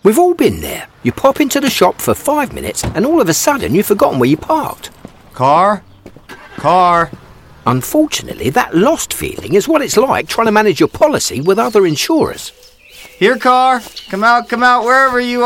We've all been there. You pop into the shop for 5 minutes and all of a sudden you've forgotten where you parked. Car? Unfortunately, that lost feeling is what it's like trying to manage your policy with other insurers. Here, car. Come out, wherever you